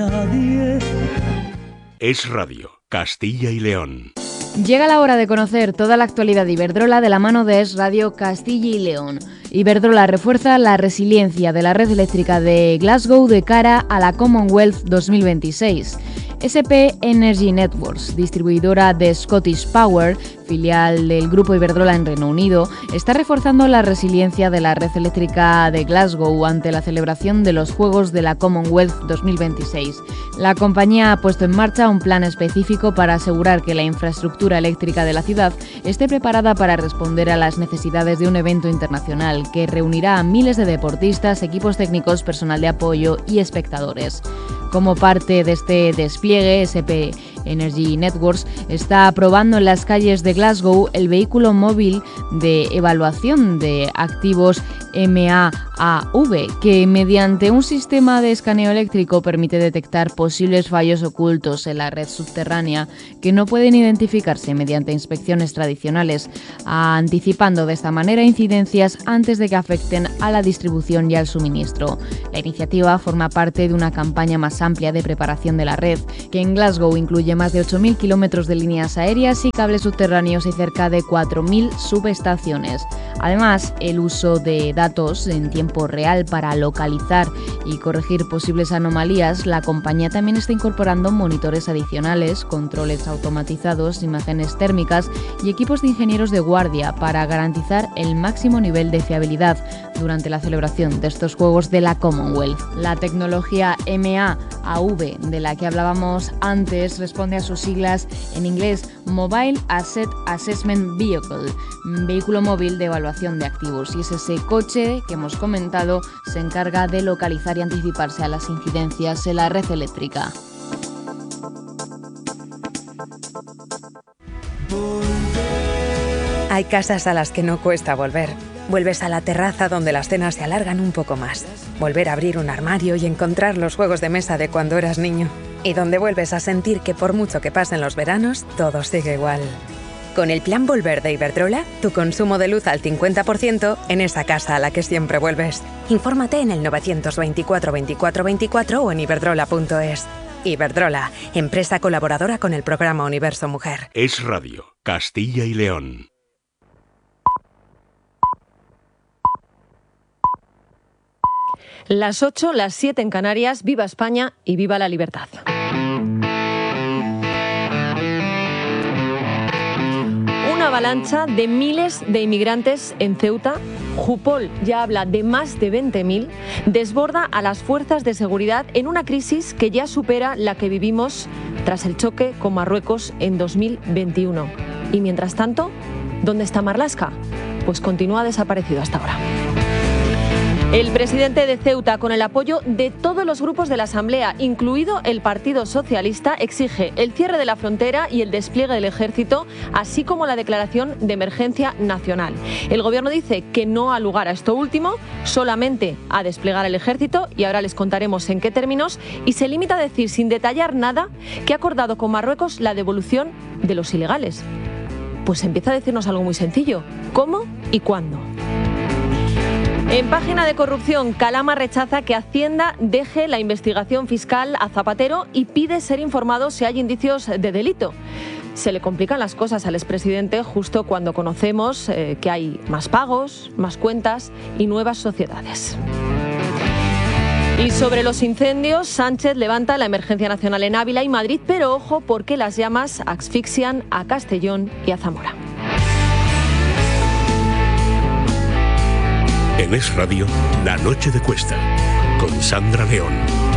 Es Radio, Castilla y León. Llega la hora de conocer toda la actualidad de Iberdrola de la mano de Es Radio Castilla y León. Iberdrola refuerza la resiliencia de la red eléctrica de Glasgow de cara a la Commonwealth 2026. SP Energy Networks, distribuidora de Scottish Power, filial del grupo Iberdrola en Reino Unido, está reforzando la resiliencia de la red eléctrica de Glasgow ante la celebración de los Juegos de la Commonwealth 2026. La compañía ha puesto en marcha un plan específico para asegurar que la infraestructura eléctrica de la ciudad esté preparada para responder a las necesidades de un evento internacional que reunirá a miles de deportistas, equipos técnicos, personal de apoyo y espectadores. Como parte de este despliegue, SP Energy Networks está probando en las calles de Glasgow el vehículo móvil de evaluación de activos MAAV, que mediante un sistema de escaneo eléctrico permite detectar posibles fallos ocultos en la red subterránea que no pueden identificarse mediante inspecciones tradicionales, anticipando de esta manera incidencias antes de que afecten a la distribución y al suministro. La iniciativa forma parte de una campaña más amplia de preparación de la red, que en Glasgow incluye más de 8.000 kilómetros de líneas aéreas y cables subterráneos y cerca de 4.000 subestaciones. Además, el uso de datos en tiempo real para localizar y corregir posibles anomalías, la compañía también está incorporando monitores adicionales, controles automatizados, imágenes térmicas y equipos de ingenieros de guardia para garantizar el máximo nivel de fiabilidad durante la celebración de estos Juegos de la Commonwealth. La tecnología MAAV, de la que hablábamos antes, responde a sus siglas en inglés Mobile Asset Assessment Vehicle, vehículo móvil de evaluación de activos, y es ese coche que hemos comentado se encarga de localizar y anticiparse a las incidencias en la red eléctrica. Hay casas a las que no cuesta volver. Vuelves a la terraza donde las cenas se alargan un poco más. Volver a abrir un armario y encontrar los juegos de mesa de cuando eras niño. Y donde vuelves a sentir que por mucho que pasen los veranos, todo sigue igual. Con el plan Volver de Iberdrola, tu consumo de luz al 50% en esa casa a la que siempre vuelves. Infórmate en el 924 24 24 o en iberdrola.es. Iberdrola, empresa colaboradora con el programa Universo Mujer. Es Radio, Castilla y León. Las 8, las 7 en Canarias. Viva España y viva la libertad. Una avalancha de miles de inmigrantes en Ceuta. Jupol ya habla de más de 20.000. Desborda a las fuerzas de seguridad en una crisis que ya supera la que vivimos tras el choque con Marruecos en 2021. Y mientras tanto, ¿dónde está Marlaska? Pues continúa desaparecido hasta ahora. El presidente de Ceuta, con el apoyo de todos los grupos de la Asamblea, incluido el Partido Socialista, exige el cierre de la frontera y el despliegue del ejército, así como la declaración de emergencia nacional. El gobierno dice que no ha lugar a esto último, solamente a desplegar el ejército, y ahora les contaremos en qué términos, y se limita a decir, sin detallar nada, que ha acordado con Marruecos la devolución de los ilegales. Pues empieza a decirnos algo muy sencillo: ¿cómo y cuándo? En página de corrupción, Calama rechaza que Hacienda deje la investigación fiscal a Zapatero y pide ser informado si hay indicios de delito. Se le complican las cosas al expresidente justo cuando conocemos que hay más pagos, más cuentas y nuevas sociedades. Y sobre los incendios, Sánchez levanta la emergencia nacional en Ávila y Madrid, pero ojo porque las llamas asfixian a Castellón y a Zamora. En Es Radio, La Noche de Cuesta, con Sandra León.